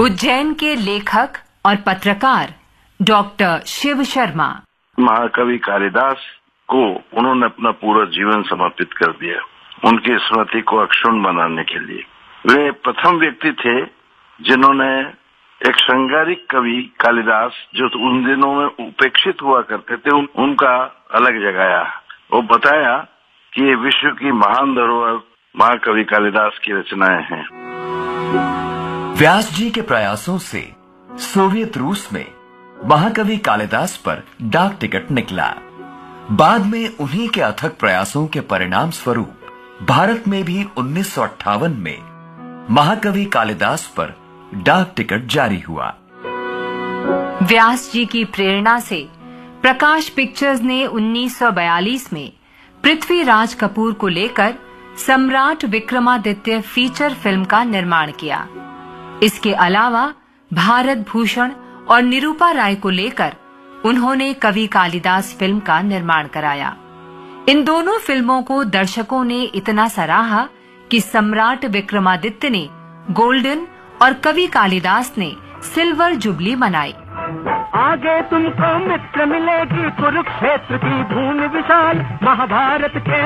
उज्जैन के लेखक और पत्रकार डॉक्टर शिव शर्मा। महाकवि कालिदास को उन्होंने अपना पूरा जीवन समर्पित कर दिया उनकी स्मृति को अक्षुण्ण बनाने के लिए। वे प्रथम व्यक्ति थे जिन्होंने एक श्रृंगारिक कवि कालिदास जो उन दिनों में उपेक्षित हुआ करते थे उनका अलग जगाया। वो बताया कि ये विश्व की महान धरोहर महाकवि कालिदास की रचनाएं हैं। व्यास जी के प्रयासों से सोवियत रूस में महाकवि कालिदास पर डाक टिकट निकला। बाद में उन्हीं के अथक प्रयासों के परिणाम स्वरूप भारत में भी 1958 में महाकवि कालिदास पर डाक टिकट जारी हुआ। व्यास जी की प्रेरणा से प्रकाश पिक्चर्स ने 1942 में पृथ्वीराज कपूर को लेकर सम्राट विक्रमादित्य फीचर फिल्म का निर्माण किया। इसके अलावा भारत भूषण और निरूपा राय को लेकर उन्होंने कवि कालिदास फिल्म का निर्माण कराया। इन दोनों फिल्मों को दर्शकों ने इतना सराहा कि सम्राट विक्रमादित्य ने गोल्डन और कवि कालिदास ने सिल्वर जुबली मनाई। आगे तुमको मित्र मिलेगी, कुरुक्षेत्र की धूम विशाल, महाभारत के